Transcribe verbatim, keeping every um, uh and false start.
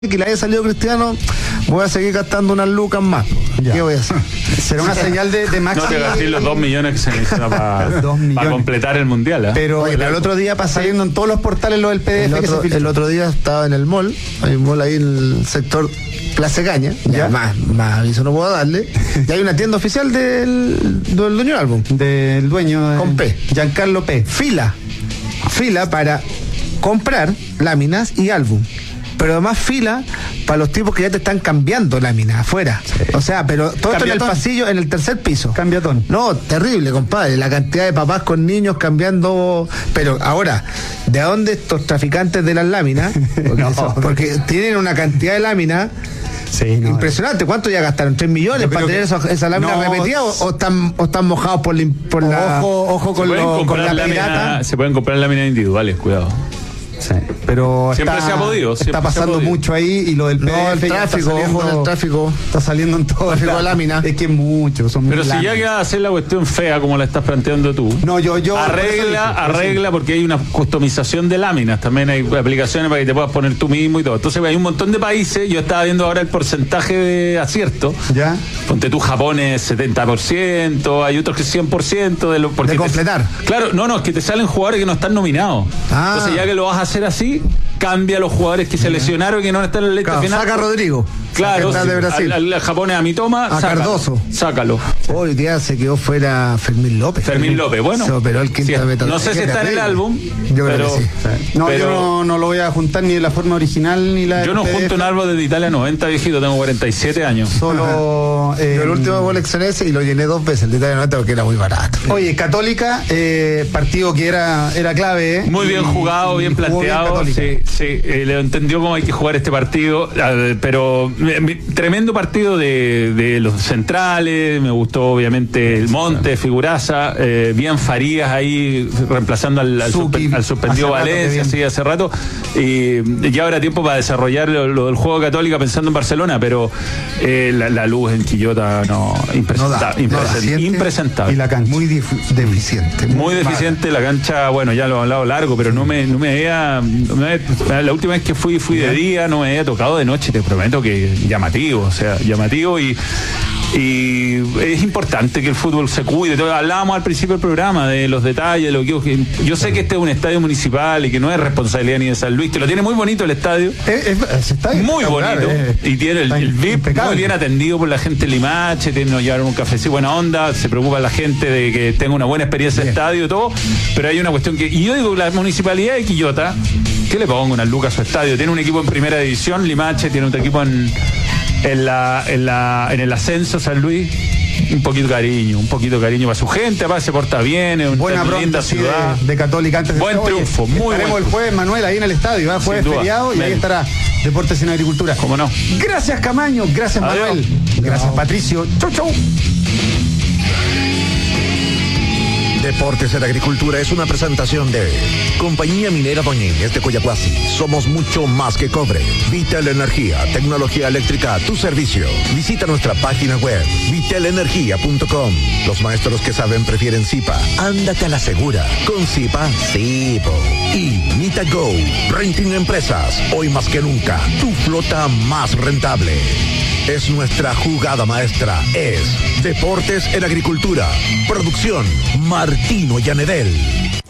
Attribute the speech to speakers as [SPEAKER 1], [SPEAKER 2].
[SPEAKER 1] que le haya salido Cristiano, voy a seguir gastando unas lucas más. Ya. ¿Qué voy a hacer?
[SPEAKER 2] Será una señal de, de máximo.
[SPEAKER 3] No te gasté los dos millones que se necesitan para, para completar el mundial. ¿eh?
[SPEAKER 2] Pero
[SPEAKER 1] Oye,
[SPEAKER 2] el, el otro día pasé saliendo en todos los portales lo del P D F.
[SPEAKER 1] El otro,
[SPEAKER 2] que se
[SPEAKER 1] el otro día estaba en el mall, hay un mall ahí en el sector Plaza Caña, ya, ya más, más aviso no puedo darle. Y hay una tienda oficial del, del dueño del álbum.
[SPEAKER 2] Del dueño.
[SPEAKER 1] Con P.
[SPEAKER 2] Giancarlo P.
[SPEAKER 1] Fila. Fila para comprar láminas y álbum. Pero además fila para los tipos que ya te están cambiando láminas afuera. Sí. O sea, pero todo esto en el pasillo, en el tercer piso.
[SPEAKER 2] Cambiatón.
[SPEAKER 1] No, terrible, compadre. La cantidad de papás con niños cambiando. Pero ahora, ¿de dónde estos traficantes de las láminas? Porque, no, eso, porque tienen una cantidad de láminas. Sí, no, impresionante. ¿Cuánto ya gastaron? ¿Tres millones para tener esa, esa lámina no, repetida o, o, están, o están mojados por, por la.
[SPEAKER 2] Ojo, ojo con, lo, con la
[SPEAKER 3] lámina,
[SPEAKER 2] pirata.
[SPEAKER 3] Se pueden comprar láminas individuales, cuidado.
[SPEAKER 2] Sí, pero
[SPEAKER 3] siempre
[SPEAKER 2] está,
[SPEAKER 3] se ha podido.
[SPEAKER 2] Está pasando mucho ahí y lo del P D F.
[SPEAKER 1] No, el tráfico, ojo en el tráfico.
[SPEAKER 2] Está saliendo en todo.
[SPEAKER 1] Tráfico de lámina.
[SPEAKER 2] Es que es mucho. Son
[SPEAKER 3] pero si láminas. Ya que vas a hacer la cuestión fea como la estás planteando tú.
[SPEAKER 2] No, yo, yo.
[SPEAKER 3] Arregla, dije, arregla sí. Porque hay una customización de láminas. También hay aplicaciones para que te puedas poner tú mismo y todo. Entonces hay un montón de países. Yo estaba viendo ahora el porcentaje de acierto.
[SPEAKER 2] Ya.
[SPEAKER 3] Ponte tú, Japón es setenta por ciento. Hay otros que cien por ciento de lo.
[SPEAKER 1] De completar.
[SPEAKER 3] Te, claro, no, no, es que te salen jugadores que no están nominados. Ah. Entonces ya que lo vas a hacer así, cambia a los jugadores que se lesionaron y que no están en la lista
[SPEAKER 1] claro,
[SPEAKER 3] final.
[SPEAKER 1] Saca a Rodrigo.
[SPEAKER 3] Claro,
[SPEAKER 1] de Brasil.
[SPEAKER 3] Al, al, al japonés a Mitoma,
[SPEAKER 1] a
[SPEAKER 3] sácalo,
[SPEAKER 1] Cardoso.
[SPEAKER 3] Sácalo.
[SPEAKER 1] Hoy día se quedó fuera Fermín López.
[SPEAKER 3] Fermín López, bueno.
[SPEAKER 1] Se operó el quinto
[SPEAKER 3] sí,
[SPEAKER 1] metal.
[SPEAKER 3] No sé si está en el álbum.
[SPEAKER 1] Yo
[SPEAKER 3] pero,
[SPEAKER 1] creo que sí.
[SPEAKER 2] No,
[SPEAKER 3] pero,
[SPEAKER 2] yo no, no lo voy a juntar ni de la forma original ni la.
[SPEAKER 3] Yo no junto un árbol de Italia noventa, viejito, tengo cuarenta y siete años.
[SPEAKER 2] Solo.
[SPEAKER 1] Eh, yo el último coleccioné ese y lo llené dos veces, el de Italia noventa, porque era muy barato.
[SPEAKER 2] Oye, Católica, eh, partido que era, era clave, ¿eh?
[SPEAKER 3] Muy bien jugado, bien planteado. Bien sí, sí. Eh, le entendió cómo hay que jugar este partido, eh, pero eh, tremendo partido de, de los centrales. Me gustó, obviamente, el Monte, Figuraza, eh, bien Farías ahí reemplazando al, al, Suki, suspe, al suspendido Valencia, sí, hace rato. Y ya habrá tiempo para desarrollar lo, lo del juego Católica pensando en Barcelona, pero eh, la, la luz en Quillota, no, impresentable. No da, no da, impresentable.
[SPEAKER 2] Y la cancha.
[SPEAKER 1] Muy deficiente.
[SPEAKER 3] Muy, muy deficiente mala. La cancha, bueno, ya lo he hablado largo, pero no me, no me había. No me, la última vez que fui, fui de día, no me había tocado de noche, te prometo que llamativo, o sea, llamativo y. Y es importante que el fútbol se cuide. Hablábamos al principio del programa de los detalles, de lo que yo sé que este es un estadio municipal y que no es responsabilidad ni de San Luis, que lo tiene muy bonito el estadio.
[SPEAKER 1] Es, es, es estadio
[SPEAKER 3] muy bonito. Eh, y tiene el, el V I P impecable. Muy bien atendido por la gente de Limache, tiene, nos llevaron un cafecito, buena onda, se preocupa la gente de que tenga una buena experiencia en el estadio y todo, pero hay una cuestión que, y yo digo, la municipalidad de Quillota, ¿qué le pongo unas lucas a su estadio? Tiene un equipo en primera división, Limache tiene otro equipo en En, la, en, la, en el ascenso San Luis, un poquito de cariño, un poquito de cariño para su gente, para se porta bien, es una
[SPEAKER 2] buena
[SPEAKER 3] linda ciudad
[SPEAKER 2] de, de Católica antes de
[SPEAKER 3] buen
[SPEAKER 2] este,
[SPEAKER 3] triunfo,
[SPEAKER 2] oye,
[SPEAKER 3] muy
[SPEAKER 2] estaremos
[SPEAKER 3] buen
[SPEAKER 2] el jueves, Manuel, ahí en el estadio, ¿eh? Jueves feriado y Ven. Ahí estará Deportes en Agricultura.
[SPEAKER 3] ¿Cómo no?
[SPEAKER 2] Gracias, Camaño, gracias, Adiós. Manuel, gracias, no. Patricio, chau chau.
[SPEAKER 4] Deportes en Agricultura es una presentación de Compañía Minera Doñínguez de Coyahuasi. Somos mucho más que cobre. Vitel Energía, tecnología eléctrica a tu servicio. Visita nuestra página web, vitel energía punto com. Los maestros que saben prefieren Zipa. Ándate a la segura. Con Zipa, sí. Y Mitago, Renting Empresas. Hoy más que nunca, tu flota más rentable. Es nuestra jugada maestra. Es Deportes en Agricultura. Producción Martino Yanedel.